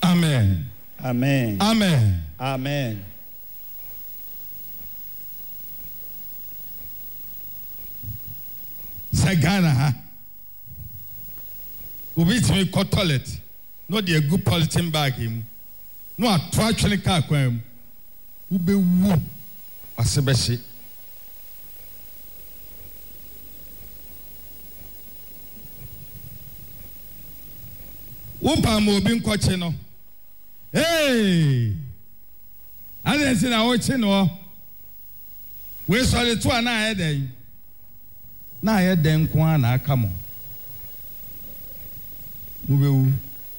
Amen. Amen. Amen. Amen. Sagana ha. Ubi to me call toilet. No the good polythene bag him. No a actually car quam. Ube woo. Asebeshi. Upa mo bin kwache no. Hey! I didn't see na watch no. We saw the two na head. Na head den kwa na aka mo. Ubewu.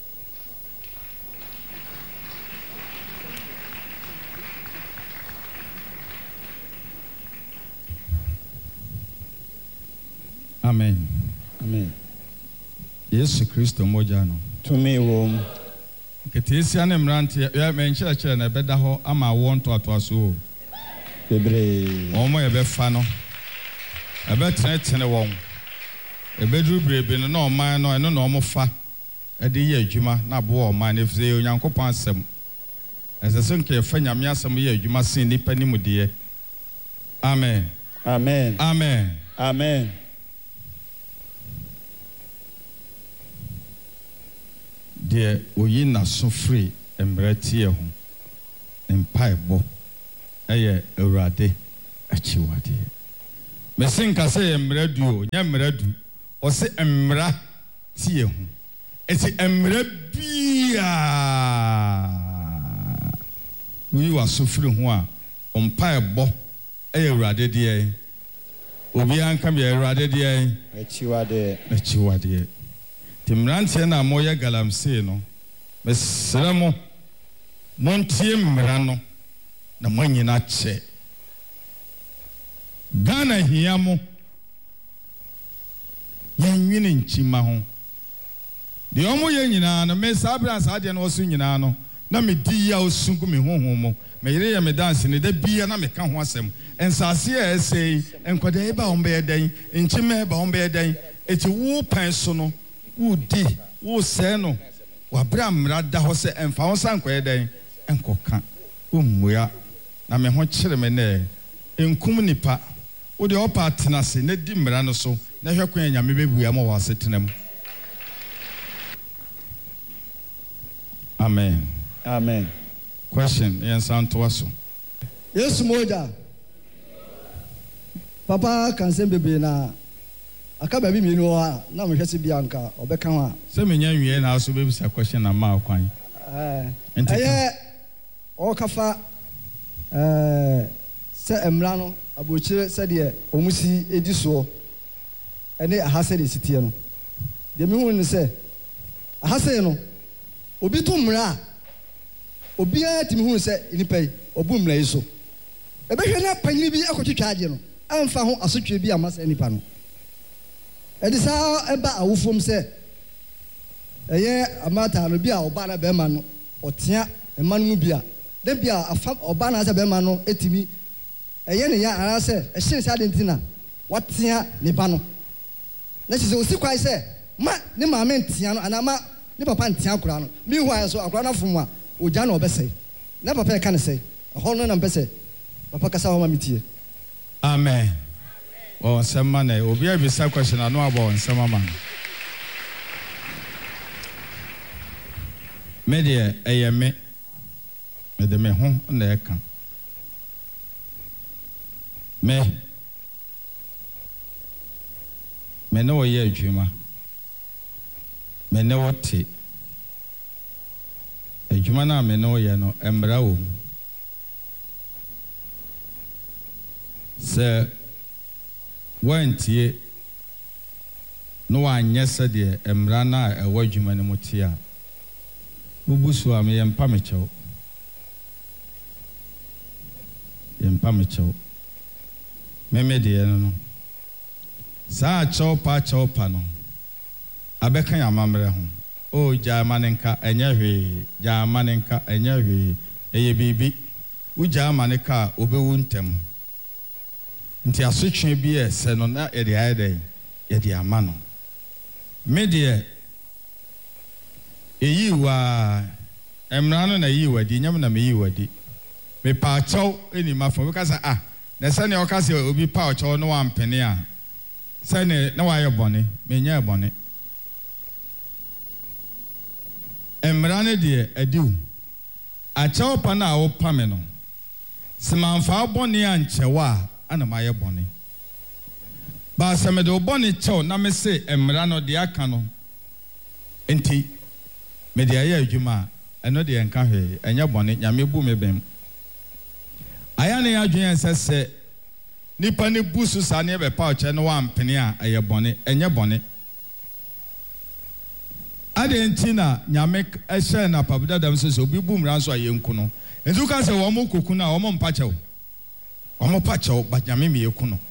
Amen. Amen. Yesu Kristo moja no. To me wom. Ketesi ane mranti ya menchira chira na beda ho ama wonto atoaso. Bebre. Omo ye be fa no. Ebe tene won. Ebedru brebe no na oman no eno na omo fa. Ede ye adwuma na bo oman na fize onyankopon asem. Esese nke ye fa nyame asem ye adwuma sin nipa ni mude. Amen. Amen. Amen. Amen. De oyi na so free emretie ho. Empaibo. Eye Awurade achiwade. Mesinka se emredu o, nya emredu. O se emra tie ho. Eti emra bia. Oyi wa so free ho a, empaibo eye Awurade de. Obi anka me Awurade de. Achiwade. Timrantie na moya galamse no mesremo montie mmra no na manyina che Ghana hiamo yanwine nchima ho de omo ye nyina no me sabra saade no osu nyina no na me di ya osunku me honhom mo me yire ya me dance ne da bia na me ka ho asem ensase a esei enkwada e ba ombe eden nchima e ba ombe eden eti wu pan so no Udi, wo se no, wabra mra da ho se emfa ho san koye den enkoka ummuya na me ho kire me ne enkum nipa wo de opa atenase na di mra no so na hwe kwan nyame bebuya mo wasetenam. Amen. Amen. Question yen santo waso. Yesu moja. Papa kan sembe na aka baby mi no a na mo hwese bia nka obeka ho a se menya wie na so be bisa question na ma kwan o kafa se emra no abochire se de omusi edi so ene ahase de sitie no de mi hu ne se ahase no obi to mra obi a timi hu se nipa yi obu mra yi so ebehwe na panyi bi akotwetwa ade no amfa ho asotwe bi amasa nipa no Edisa eba awufom se eye amata no bia oba na be ma no otea ema no mu bia de bia afa oba na se be ma no etimi eye ne ya ara se ehye se adentina watea ne ba no na se osi kwai se ma ne maame ntea no ana ma ne papa ntea akura no mi hu ayo so akura na fom a oja na obese na papa e ka ne se ho no na mpese papa kasa ho ma mitie. Amen. Oh, semane obi a bisa question anu abo nsemama. Me de eyeme me de me ho na eka. Me no ye adwuma. Me ne wote. Adwuma na me no ye no embra wo. Se wantie no anya sede emra na ewa dwuma ne mutia bubusu am yempa mechew meme de no sa chew pa no abeka ya mamre ho o jamanenka enya hwe jamanenka enya hwe eye bibi u jamaneka obewu ntem nti asotwe bi ese no na ede ayede yede amano me de eyi wa emra no na yi wadi nyam na me yi wadi me pa chaw eni mafo we kasa na se ne o kasa obi pa chaw no wa mpene a se ne na wa ye bone me nya bone emra ne de adiu a chaw pa na wo pa me no se manfa bone a nchewa ana ma ye bone ba se me de bone chaw na me se emra no de aka no enti me de aye adwuma eno de enka hwe enya bone nyame bu me bem aya ne adwen sese nipa ne busu sa ne be pa oche no wa mpene a aye bone enye bone ade enti na nyame ehye na pabuda dam so obi bu mra so aye nku no entu ka se wo mo koku na wo mo mpa chew wo mo pa chew ba nyame me yeku no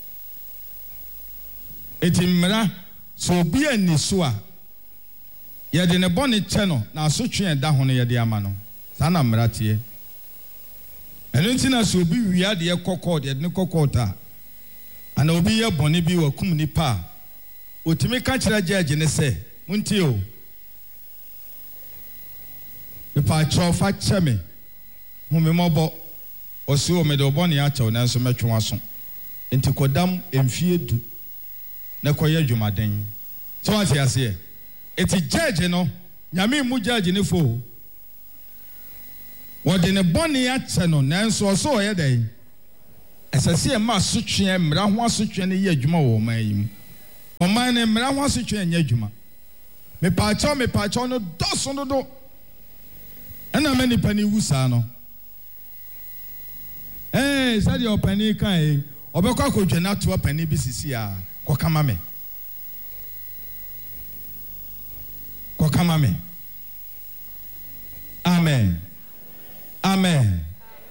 eti mra so obi ani so a yede ne bone che no na asotwe da ho no yede ama no sa na mratie eno ntina so obi wia de kokod yede ne kokota ana obi ye bone bi wakum nipa otimi ka kira judge ne se muntie o ipa chofa cheme humi mobo osi o me de bone ya chew na so metwe waso enti kodam emfie du na koye adwumaden so what you say eti judge no nyame mu judge ne fo wode ne bone ya che no nanso so ye dai esase e ma sotwe mra ho asotwe ne ye adwuma wo man yi mu oman ne mra ho asotwe nya adwuma me pa cho no doso no do ena mani pani wusa no sadi opani kan obekwa akodwa na to opani bi sisi a kokama me kokama me amen amen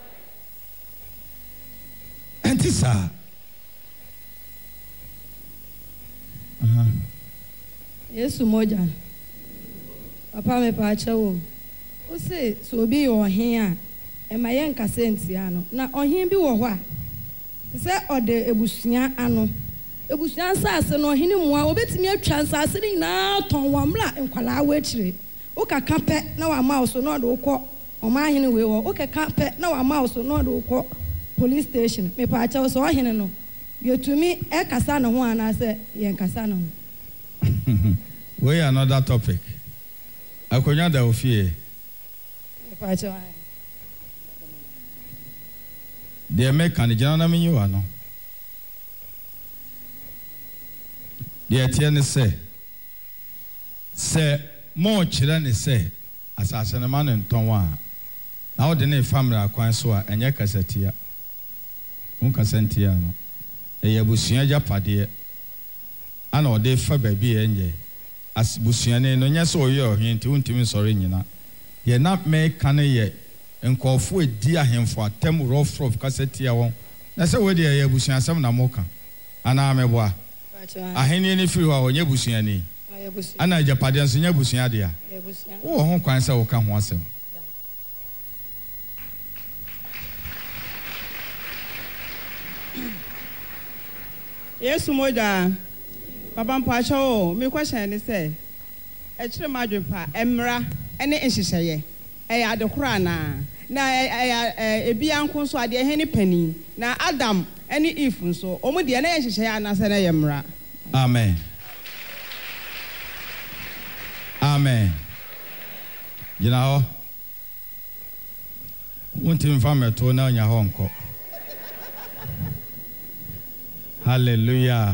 antisa Yesu moja papa me pa chawo o se so obi yo hin a e ma yen kasenti ano na ohin bi wo ho a se ode ebusua ano ebusua nsase no ohin mu a obetimi atwa nsase ni na ton wamra nkwala wa akire o kaka pe na wa ma so na ode ukọ ọma ahene we wo o kaka pe na wa ma so na ode ukọ police station me pa chawo so ohin no yetumi e kasa no ho ana se yen kasa no we another topic akonya da ofie pa chawo de me kan jana na menyi wa no de tie ne se mo kire ne se asase ne ma ne nton wa na wo de ne family akwan so a enye kasatia un kasantia no eye busua japade ana ode fa ba bi enye busua ne no nya so oye ohwenti untimi sori nyina ye na me kan ye nkofo edi ahemfo atem rough kasatia won na se we de ye busua asem na moka ana ameboa aheni ni firi wa onye busua ni ana japade nso nya busua de a wo ho kwan se wo ka ho asem Yesu moja papa mpacha o me question ni say e kire madwempa emra ene enhyehyeye e ya adekora na ebi anko so ade he ni pani na Adam ene Eve nso omu de na enhyehyeye anase na yemra amen amen you know wontim fameto na nya ho nko hallelujah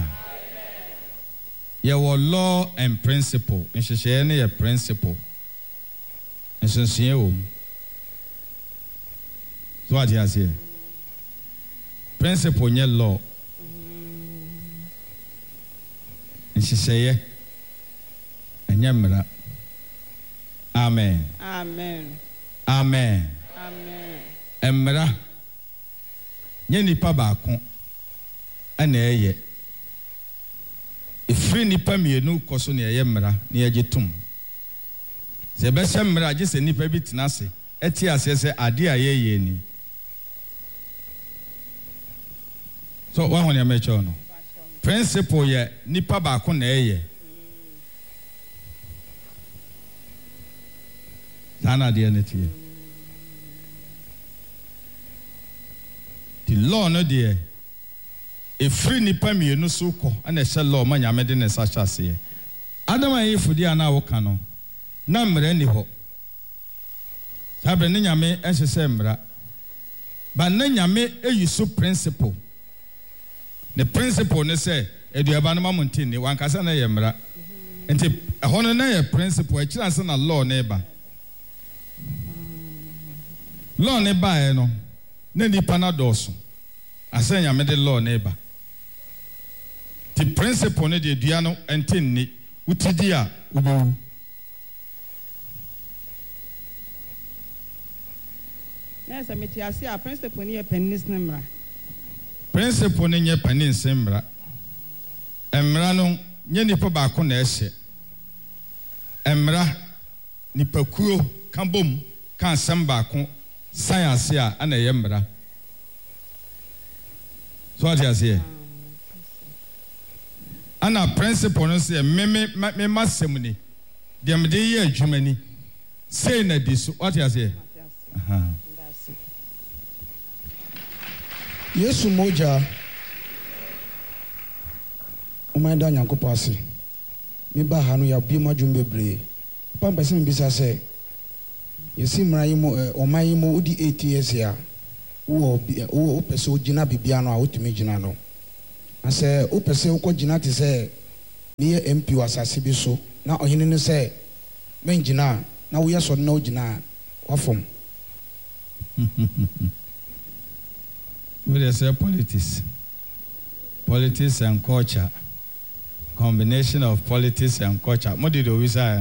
your law and principle nhyehyeye ne your principle nsonsie wo so what you say principle nye law nhyehyeye enye mra amen amen amen amen emra nye nipa baako ana eye ifri nipa mienu koso ne eye mra ne ye gitum se be se mra je se nipa bi tinase eti ase se ade a ye ni so wa honya me cho no principle ye nipa baako na eye sana de ne tie law no de efiri nipa mienu so kɔ ana ɛhyɛ law ma nyame de ne sa hyase adam ayefudi ana woka no na mmara ni hɔ sabe ne nyame ɛhyɛ sɛ mmara ba na nyame eyiso principle the principle ne sɛ aduaba no ma montini wankasa na yɛ mmara nti ɛhɔ no na yɛ principle ɛkyerɛ sɛ na law ne ba law ne ba no na nipa na dɔɔso asɛ nyame de law ne ba the principle ne de dua no ɛntinni wutidi a ubu na sɛ meti ase a principle ne yɛ panis ne mmara principle ne nyɛ panis mmara mmara no nyɛ nipa baako na ɛhyɛ mmara nipakuo ka bom ka asɛm baako san ase a ana ɛyɛ mmara so ɔde aseɛ ana principle no sɛ me masɛm ni deɛ mede yɛ adwuma ni sei na di so ɔde aseɛ Yesu moja umaenda nyankopɔ ase me ba ha no ya bi madwum bebree pampa sɛ mbisa sɛ yɛsi mmara yi mo ɔman yi mo wodi 8 years a wo pɛ sɛ wogyina bibia no a wotumi gyina no na sɛ wopɛ sɛ wokɔgyina te sɛ ne yɛ MP wɔ asase bi so na ɔhene no sɛ mengyina na woyɛ sɔre na wogyina a wafom what they say politics and culture combination of politics and culture mo did we say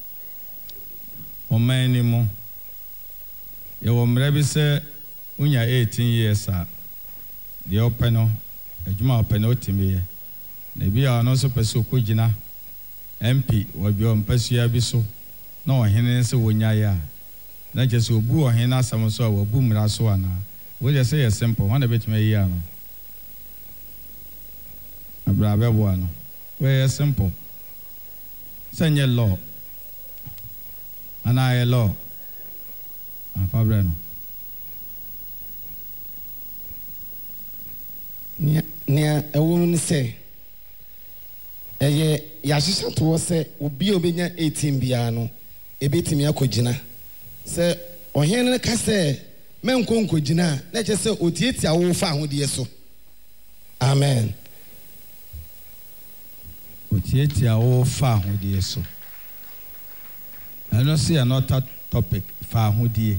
o man ni mo ye wo mra bi say unya 18 years a de open no adwuma open otimi ye na bi a no so pese okogina MP wo bi o mpasua bi so na ohene se wonya ya na je so obu ohene asam so a wo bu mra so ana we just say simple one bit me here no abrabe bo ano we simple sanye law ana law afabra no nea ɛwo no sɛ ɛyɛ yɛahyehyɛ to wɔ sɛ obi a obɛnya 18 biara no ɛbɛtumi akɔgyina sɛ ɔhene no ka sɛ menkɔ nkɔgyina a na kyerɛ sɛ ɔtietia wo fa ahodeɛ so amen ɔtietia wo fa ahodeɛ so ɛno sɛ another topic fa ahodeɛ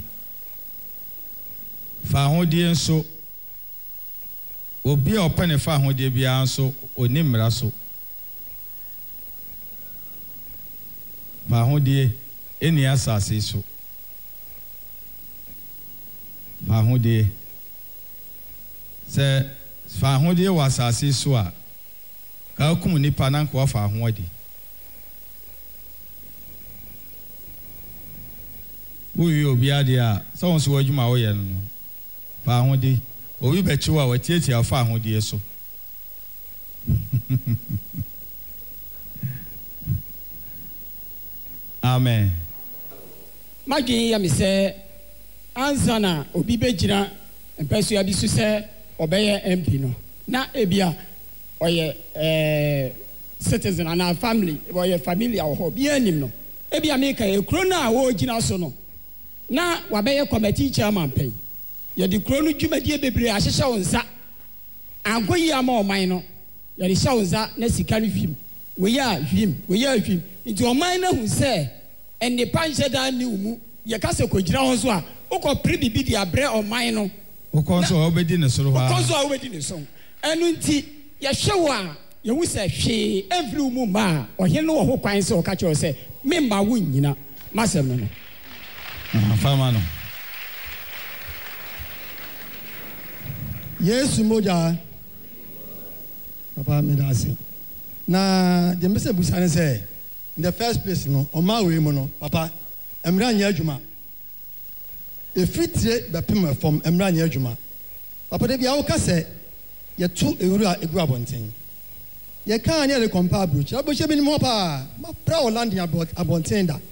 nso obi a ɔpɛ ne fa ahodeɛ biara nso ɔni mmara so fa ahodeɛ ɛni asase so fa ahodeɛ sɛ fa ahodeɛ wɔ asase so a ka kum nipa na nka wafa ahoɔde woyi obi adeɛ a sɛ wɔn so wɔ adwuma a wɔyɛ no no fa ahodeɛ obi bɛkyew a wɔtiatia fa ahodeɛ so amen madwen yɛ me sɛ ansa na obi bɛgyina mpɛsua bi so sɛ ɔbɛyɛ MP no na ebia ɔyɛ citizen anaa family ɔyɛ family a wɔ hɔ bi anim no ebia meka yɛ kuro no a wɔgyina so no na wabɛyɛ committee chairman pɛn yɛde kuro no dwumadie bebree ahyehyɛ wo nsa ankɔ yi ama ɔman no yɛde hyɛ wo nsa na sika no hwim wɔyɛ ahwim nti ɔman no hu sɛ nnipa nhyɛ daa ne wo mu yɛka sɛ kɔgyina hɔ so a wokɔpere biribi de abrɛ ɔman no wokɔ nso a wobɛdi ne soro hɔ ɛno nti yɛhwɛ wo a yɛhu sɛ hwee ɛmfiri wo mu mma a ɔhene no wɔ ho kwan sɛ ɔka kyerɛ wo sɛ memma wo nnyina masɛm no no fama no Yesu moja papa me da ase na de mbese busa ne sɛ in the first place no ɔma we mu no papa emra nya adwuma efitire bɛpem fam emra nya adwuma papa de bia wo ka sɛ yɛto ewura egu abɔnten yɛka ne yɛ compare approach abɔhyɛ bi ni mo pa ma pra o landing abɔnten da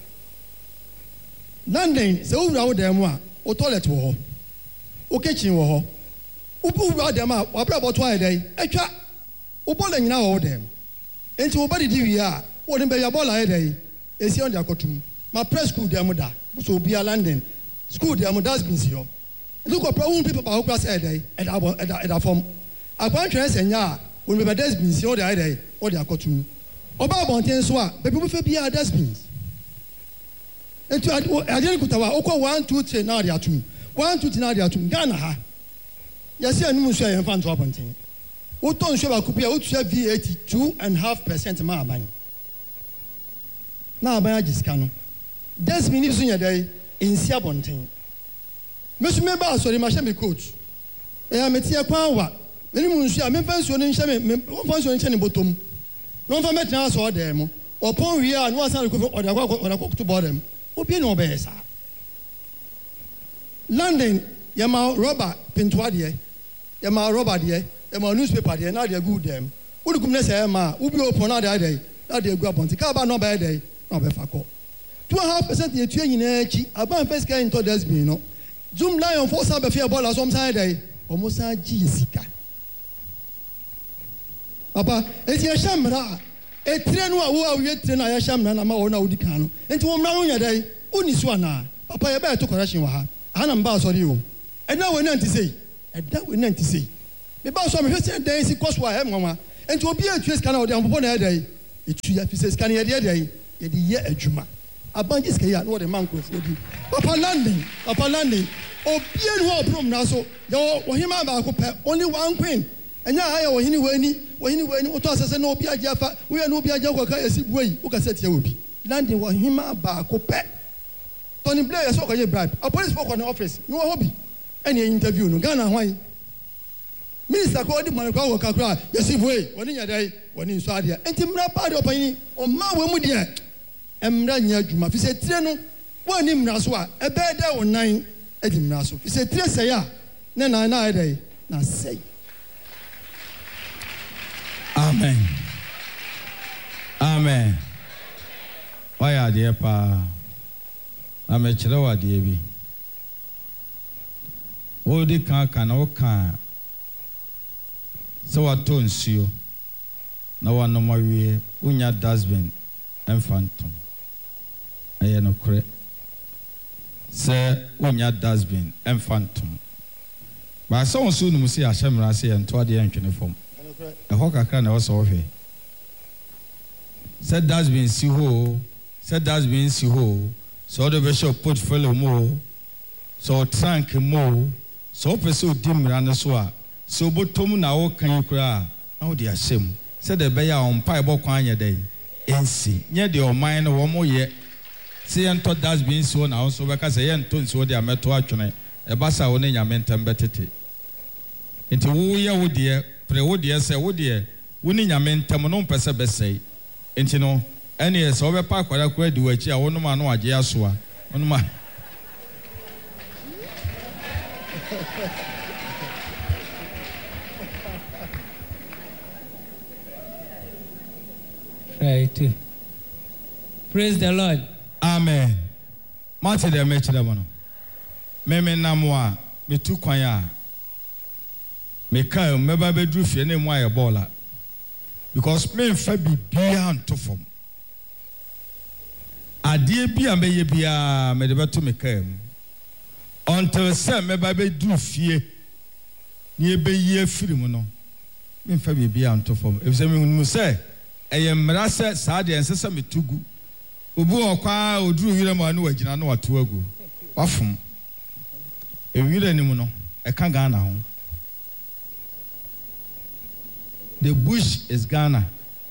landing sɛ wura wo dan mu a o toilet wɔ hɔ o kitchen wɔ hɔ Ubu Radama, Wabra Toy Day, Echa, Ubola in our them. And to body DVR, what in Bayabola day, is on the Kotum. My press school, their mother, so be a London. School, their mother's been here. Look at problem people about class a day at our form. I want to say, yeah, when we were dustbins, the other day, or the Kotum. About Montaigne, but people be our dustbins. And to I didn't put our 1, 2, 3 now they are 2. 1, 2, 3 now they are 2. Ghana. Yes, I knew say and fan to appointing. What don't show a copy out to VAT 2.5% more money. Now, by a discount. That's been using a day in Siabonting. Mr. Member, sorry, my shabby coach. I am a tia power. Many moons, I may pass one in Shabby bottom. No for met now saw them. Or pon we are and was or the cook to bottom. Open no bears. London, Yama Robert Pintuadier, Yama Robert, Yama newspaper, now they're good them. Would come next Emma, Ubi upon other day, not they go up on the car, no bad day, no befaco. 2.5% the train in edge, about first guy into Desbino. Zoom lion for Sabafia ball as some side day, almost a Jessica. Papa, it's your shamra. A train who are yet train I sham and I'm on Audicano. And to one round a day, Uniswana. Papa, I better to correction with her. I'm boss on you. And now we're not to say. And that we're not to say. The boss of me said, there is a cost why I am, Mamma. And to be a trace canal down upon a day. It should have said, can you day? The year a Juma. A bunch is clear, what a man could do. Papa landing. Oh, be a room now, so you're him about only one queen. And now I when what was no be a jaffa, we are no be a jaffa, way, who can set you be. Landing was him about Copet. Tony Blair saw a bribe. A police spoke on the office, no hobby. Any interview, no Ghana, why? Minister called him on a cry, yes, way, when in your day, when in Sadia, and Tim Rapad opinion on my woman, dear. And Rania Juma, he said, Treno, one him Naswa, a bad day or 9 at him Nasu. He said, Tresaya, Nana, day, now say. Amen. Amen. Why are dear pa? I'm a chilawa dear. All the can all can. So I told you. No one no more way. Unya dustbin and phantom. I am no correct. Sir, unya dustbin and phantom. But so soon we see a shamra say and toward the uniform. A hawker can also here. Said that's been see ho, said that's been see ho. So the bishop put fellow more, so trank more, so pursue dim ranaswa. So bottom now can you cry? Oh dear shame. Said the bear on pie boquanya day. And see, near the old mine one more yet. See and thought that's been so now, so because I ain't told so they are met to actually a bassa on in your mental betty. Into who ya would dear. Would dear say, would dear, winning your men Tamanon Pessa Bessay. And you know, any as over park where I could do a chair, one man or Jasua, on my. Right. Praise the Lord. Amen. Marty de Mechidamano. Meme Namwa, me too quaya. Me kai meba bedru fie ne mo ayebola because me fa bibia anto fom ade bia meye bia me de beto me kai until say meba bedru fie ne ebeyi afiri mu no me fa bibia anto fom e se me hunu say eye mra se saa de ense se me tugu obu okwa oduru wire ma no wagina no wato agu wafom e wire ni mu no e ka Ghana ho. The bush is Ghana.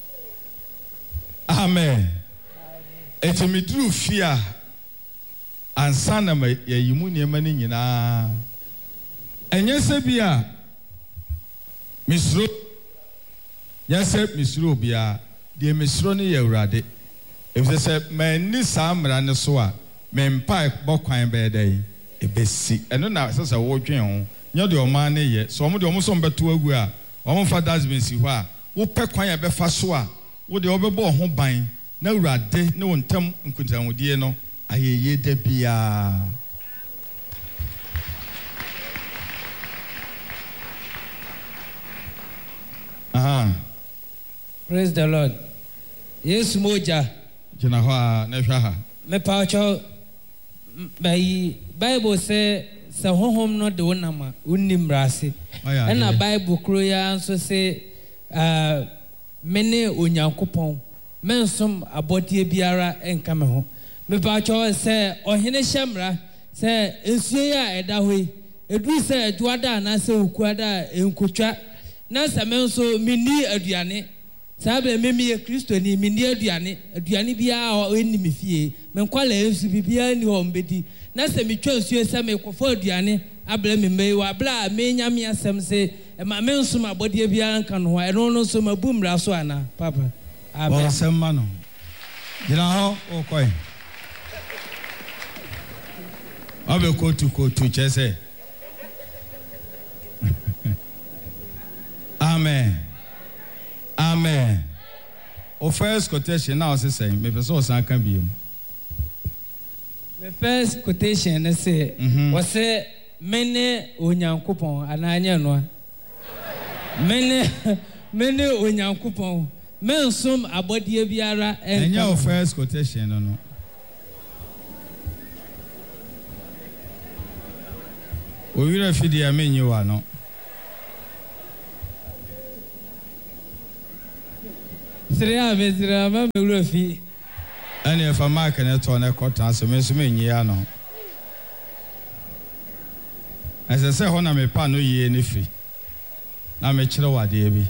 Amen. It's a true fear. And son of a Yumuni Manina. And yes, Bia Miss Ro. Yes, Miss Rubia, dear Miss Ronnie Radi. If they said, man, Nissam Ranasoa, men pipe Bokwine Bede, a besi, and now it's a watching on. You're the money yet, so I'm almost on Betua. One father's been see why. Who peck when you be faswa. What the overbore home buying. No rade, no one term, and could tell you no. I ye de bia. Praise the Lord. Yes, moja. Jina hoa nefraha. Me pacho Bible say honhom no de wonama unnim rase. And a Bible kroya so say mene onyankopon mensom abodie biara enka me ho. Me pacho say ohene hyemra say ensuo ya eda hoi edu say eduada na say ukuada enkotwa na say menso mini aduane sabe memi ye Kristo ni mini aduane bia o eni me fie me nkwala ensu bibia ni ho mbedi na say me twa ensuo say me kofo aduane abla me mei abla me nyame asem say ma menso abodie biara nka no ho eno no so mabumra so ana papa amen osema no gina ho okoi abe kotu chese amen o first quotation now say me person san kan bi the first quotation na say was say mene onyankopon ananya no mene onyankopon mensum abodie biara enya o first quotation no o yire fidi amenyi wa no Sira ma me wuro fi ani e fa mark na to na kwota so me so menyi ya no ase se ho na me pa no yie ne fi na me kire wade bi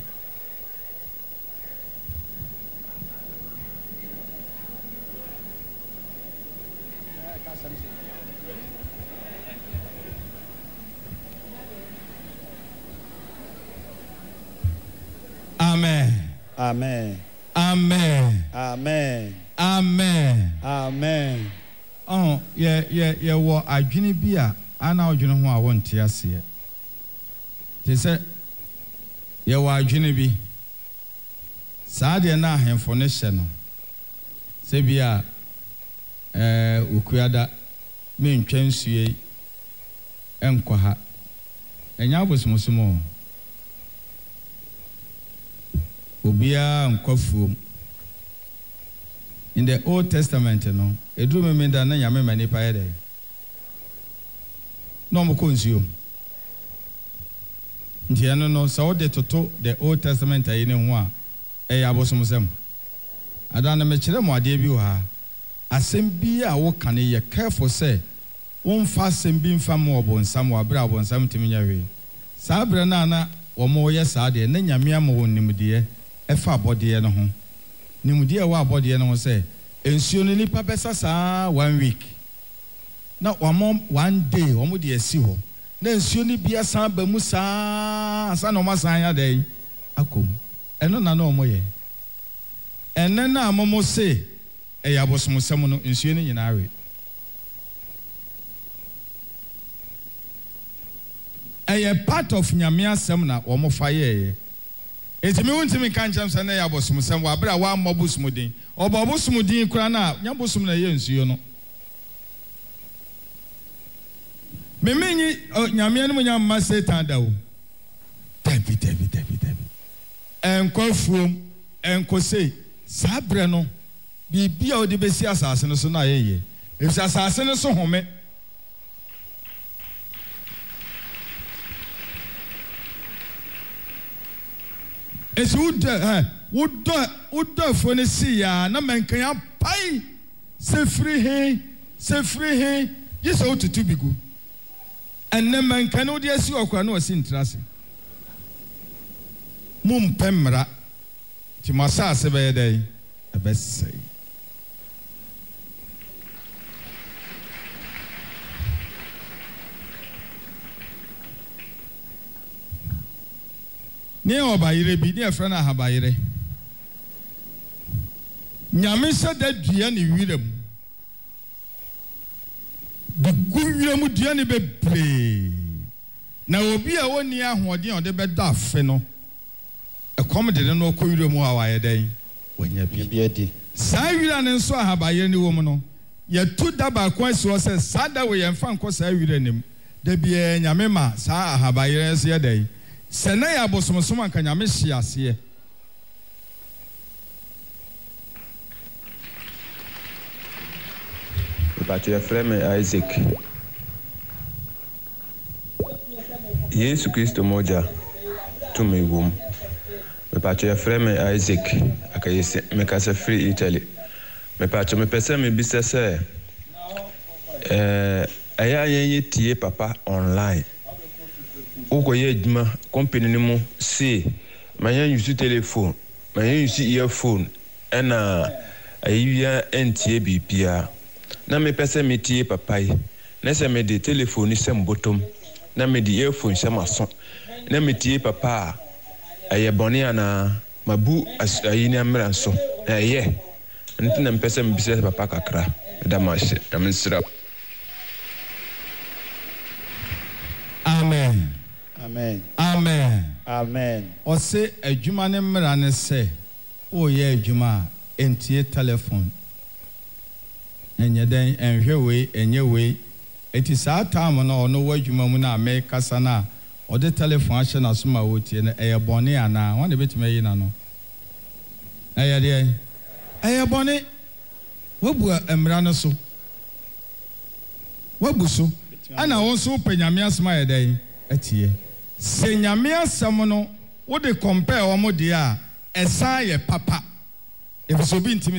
Amen. Oh, yeah, wo adwene bi a ana odwene ho a wonte ase. Te se ye wo adwene bi. Saa de na ahemfo ne hye no. Se bia ukuada me ntwa nsue enkwa ha. Enya abosomsomo. Obia nkwafuom. In the Old Testament, no, a dream meant that I am many pay. No more consume. No, so the Old Testament I in one. Abosum. I don't know my debut. I send be a walk can ye careful say. One fast and being far more bon somewhere bravo on 70 million. Sabra nana or more yes, I did, and then Yamiamo Nimudia, a far body and home. Nimudia wa body and say, ensuo ni papesa saa 1 week. Na one day, omo de asi ho. Na ensuo ni bia saa ba mu saa, asa no masan ya dey. Akom. Eno na na omo ye. Enne na amomo se, abosomsem no ensuo ni nyina awe. Part of nyame asem na omo fa ye. Etimi wontimi kan cham se na ya bosomsem wa bra wa mobusmudin obobusmudin kura na nyabosum na ye nsuyo no memenyi nyame anu nyamma Satan dawo tabi enkofuom enkose sabre no bibia odi besi asase no so na ye efisa asase no so home esi wodo fone si ya na menkan ya pai se free he yesa otutu bigu enne menkan odi asi okwa na osi ntrase mum pemra ti masase be dey ebesai ne obayire bi ne efra na habayire nyame se da dua ne wiram bugu wiram dua ne bebre na obi a woni ahoden ode beda afe no ekom de no ko wiram a waye den wonya bi adi saa wira ne nso habayire ne wom no ye tu daba kwa so se sada we ye mfa nko saa wira nim da bia nyame ma saa habayire se ye den sɛ na yɛ abosomsom anka nyame hye aseɛ. Pàtó yɛfrɛ me Isaac. Yesu Kristo mogya tumi wom. Pàtó yɛfrɛ me Isaac akayɛsɛ mekasa firi Italy. Pàtó mepɛ sɛ mebisa sɛ ɛyɛ ayɛyɛ tie papa online. Wokɔyɛ adwuma company no mu se manyɛ use telephone, manyɛ use earphone ɛna ayibia ntie bibia. Na mepɛ sɛ metie papa yi. Na sɛ mede telephone sɛm bottom, na mede earphone sɛm aso. Na metie papa a ɛyɛ bɔne ana mabu ayi ne amra nso. Ɛyɛ. Nti na mepɛ sɛ mebisa papa kakra. Da ma hye, na mensira. Amen. Amen. Amen. Amen. Ɔse adwuma ne mmara ne sɛ woyɛ adwuma a entie telephone. Enye den enhwe wei enye wei. Eti saa time no ɔno wɔ adwuma mu na me kasa na ɔde telephone ahyɛ na so ma wotie no ɛyɛ bɔne ana wɔn de betumi ayi na no. Ɛyɛ deɛ ɛyɛ bɔne. Wabu mmara no so. Wabu so. Ana wɔn so pɛ nyame asɛm ayɛ dɛn atie. Sɛ nyame asɛm no wode compare wɔn de a ɛsan yɛ papa. Ebi so bi ntimi